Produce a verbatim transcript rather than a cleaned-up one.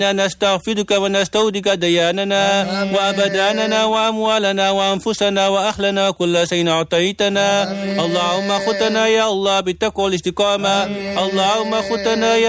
نستغفرك ونستودعك دياننا وأبداننا وأموالنا وأنفسنا وأهلنا وكل شيء أعطيتنا. اللهم خذنا يا الله بالتقوى والاستقامة. اللهم خذنا يا